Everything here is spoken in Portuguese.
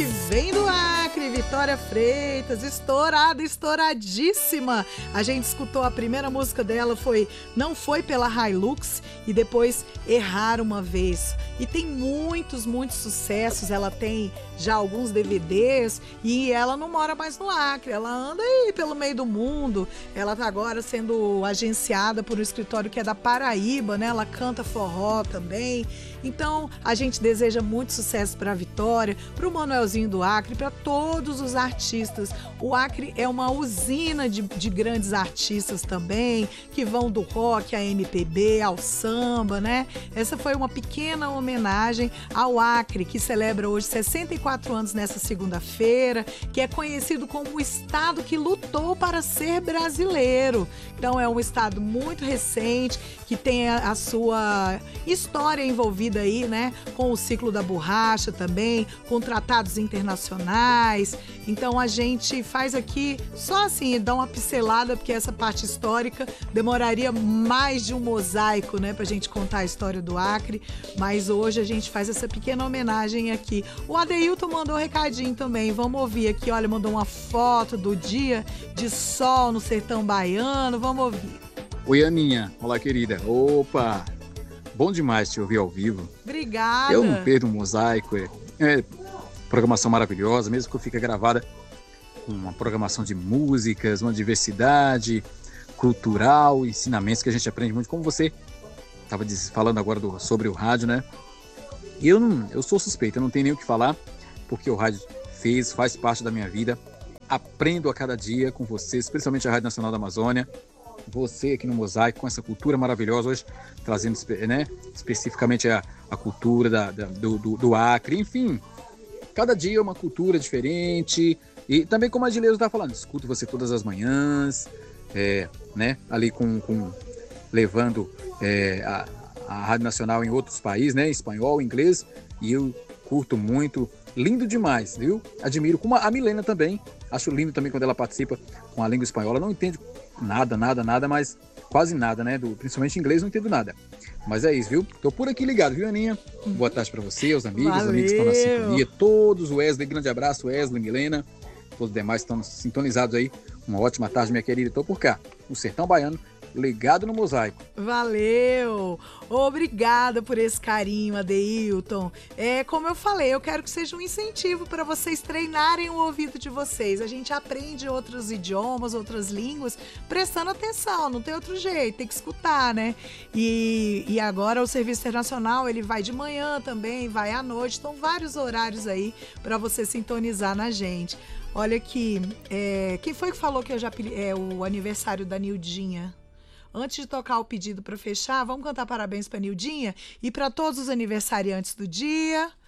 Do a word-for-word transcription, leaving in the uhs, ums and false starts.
vem do Acre, Vitória Freitas, estourada, estouradíssima. A gente escutou a primeira música dela, foi Não Foi Pela Hilux e depois Errar Uma Vez. E tem muitos, muitos sucessos, ela tem já alguns D V Ds e ela não mora mais no Acre, ela anda aí pelo meio do mundo. Ela está agora sendo agenciada por um escritório que é da Paraíba, né? Ela canta forró também. Então, a gente deseja muito sucesso para a Vitória, para o Manuelzinho do Acre, para todos os artistas. O Acre é uma usina de, de grandes artistas também, que vão do rock, a M P B, ao samba, né? Essa foi uma pequena homenagem ao Acre, que celebra hoje sessenta e quatro anos nessa segunda-feira, que é conhecido como o estado que lutou para ser brasileiro. Então, é um estado muito recente, que tem a, a sua história envolvida aí, né, com o ciclo da borracha também, com tratados internacionais. Então a gente faz aqui só assim, dá uma pincelada, porque essa parte histórica demoraria mais de um mosaico, né, pra gente contar a história do Acre, mas hoje a gente faz essa pequena homenagem aqui. O Adeilton mandou um recadinho também, vamos ouvir aqui, olha, mandou uma foto do dia de sol no sertão baiano, vamos ouvir. Oi, Aninha, olá, querida. Opa! Bom demais te ouvir ao vivo. Obrigada. Eu não perdo um mosaico. É, é programação maravilhosa, mesmo que eu fique gravada. Uma programação de músicas, uma diversidade cultural, ensinamentos que a gente aprende muito. Como você estava falando agora do, sobre o rádio, né? E eu, não, eu sou suspeito, eu não tenho nem o que falar, porque o rádio fez, faz parte da minha vida. Aprendo a cada dia com você, especialmente a Rádio Nacional da Amazônia. Você aqui no Mosaico, com essa cultura maravilhosa, hoje trazendo, né, especificamente a, a cultura da, da, do, do, do Acre, enfim, cada dia é uma cultura diferente, e também como a Gileso está falando, escuto você todas as manhãs, é, né, ali com, com levando é, a, a Rádio Nacional em outros países, né, espanhol, inglês, e eu curto muito, lindo demais, viu? Admiro, como a Milena também, acho lindo também quando ela participa com a língua espanhola, não entende nada, nada, nada, mas quase nada, né? Do, principalmente inglês, não entendo nada. Mas é isso, viu? Tô por aqui ligado, viu, Aninha? Boa tarde pra você, os amigos, Valeu. os amigos que estão na sintonia, todos, Wesley, grande abraço, Wesley, Milena, todos os demais estão sintonizados aí. Uma ótima tarde, minha querida. Tô por cá, no Sertão Baiano, ligado no Mosaico. Valeu! Obrigada por esse carinho, Adeilton. É, como eu falei, eu quero que seja um incentivo para vocês treinarem o ouvido de vocês. A gente aprende outros idiomas, outras línguas, prestando atenção, não tem outro jeito, tem que escutar, né? E, e agora o Serviço Internacional, ele vai de manhã também, vai à noite, estão vários horários aí para você sintonizar na gente. Olha aqui, é, quem foi que falou que eu já é o aniversário da Nildinha? Antes de tocar o pedido para fechar, vamos cantar parabéns para Nildinha e para todos os aniversariantes do dia.